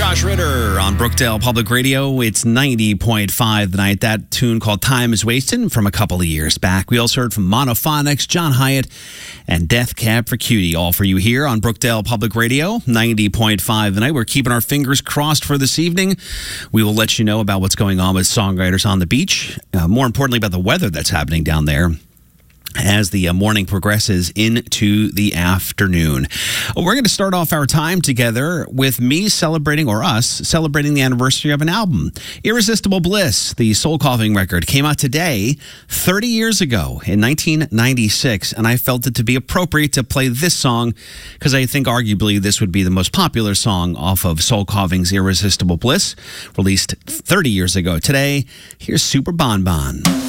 Josh Ritter on Brookdale Public Radio. It's 90.5 the night. That tune called Time Is Wasted from a couple of years back. We also heard from Monophonics, John Hyatt, and Death Cab for Cutie. All for you here on Brookdale Public Radio, 90.5 the night. We're keeping our fingers crossed for this evening. We will let you know about what's going on with songwriters on the beach. More importantly, about the weather that's happening down there as the morning progresses into the afternoon. We're going to start off our time together with me celebrating, or us, celebrating the anniversary of an album. Irresistible Bliss, the Soul Coughing record, came out today, 30 years ago, in 1996, and I felt it to be appropriate to play this song because I think arguably this would be the most popular song off of Soul Coughing's Irresistible Bliss, released 30 years ago today. Here's Super Bon Bon.